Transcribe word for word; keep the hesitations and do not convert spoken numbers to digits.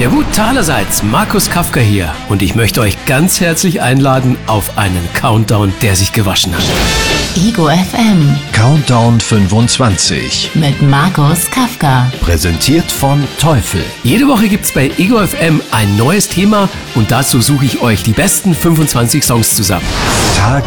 Ja gut, allerseits, Markus Kafka hier und ich möchte euch ganz herzlich einladen auf einen Countdown, der sich gewaschen hat. Ego F M Countdown fünfundzwanzig mit Markus Kafka. Präsentiert von Teufel. Jede Woche gibt's bei Ego F M ein neues Thema und dazu suche ich euch die besten fünfundzwanzig Songs zusammen. Tage